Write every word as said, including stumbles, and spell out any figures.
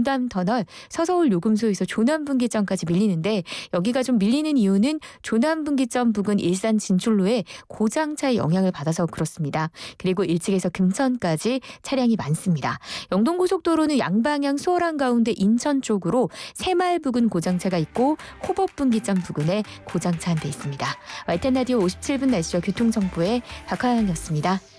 용담터널, 서서울 요금소에서 조남분기점까지 밀리는데 여기가 좀 밀리는 이유는 조남분기점 부근 일산 진출로에 고장차의 영향을 받아서 그렇습니다. 그리고 일찍에서 금천까지 차량이 많습니다. 영동고속도로는 양방향 수월한 가운데 인천 쪽으로 새마을 부근 고장차가 있고 호법 분기점 부근에 고장차 한 대 있습니다. 와이티엔 라디오 오십칠 분 날씨와 교통정보의 박하영이었습니다.